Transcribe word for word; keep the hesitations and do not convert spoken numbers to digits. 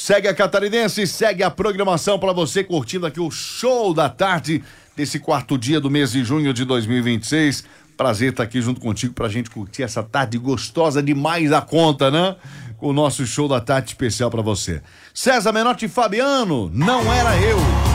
Segue a Catarinense, segue a programação para você curtindo aqui o Show da Tarde desse quarto dia do mês de junho de dois mil e vinte e seis. Prazer estar aqui junto contigo pra gente curtir essa tarde gostosa demais a conta, né? Com o nosso Show da Tarde especial para você. César Menotti e Fabiano, Não Era Eu.